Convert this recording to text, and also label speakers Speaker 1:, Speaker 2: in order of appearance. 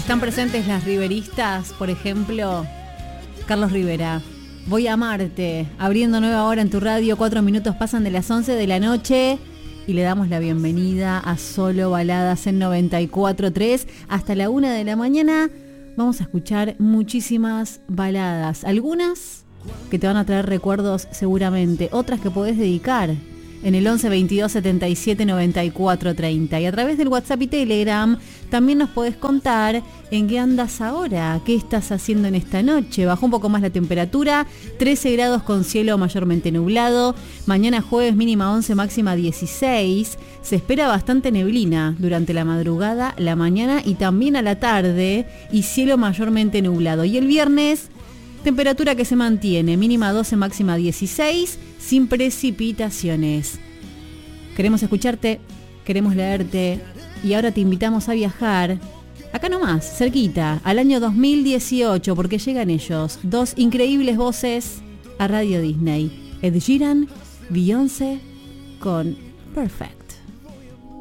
Speaker 1: Están presentes las riveristas, por ejemplo, Carlos Rivera. Voy a amarte, abriendo nueva hora en tu radio, 4 minutos pasan de las 11 de la noche y le damos la bienvenida a Solo Baladas en 94.3. Hasta la 1 de la mañana vamos a escuchar muchísimas baladas, algunas que te van a traer recuerdos seguramente, otras que podés dedicar en el 11 22 77 94 30. Y a través del WhatsApp y Telegram también nos podés contar en qué andas ahora, qué estás haciendo en esta noche. Bajó un poco más la temperatura, 13 grados con cielo mayormente nublado. Mañana jueves mínima 11, máxima 16. Se espera bastante neblina durante la madrugada, la mañana y también a la tarde, y cielo mayormente nublado. Y el viernes, temperatura que se mantiene, mínima 12, máxima 16, sin precipitaciones. Queremos escucharte, queremos leerte, y ahora te invitamos a viajar, acá nomás, cerquita, al año 2018, porque llegan ellos, dos increíbles voces a Radio Disney. Ed Sheeran, Beyoncé con Perfect.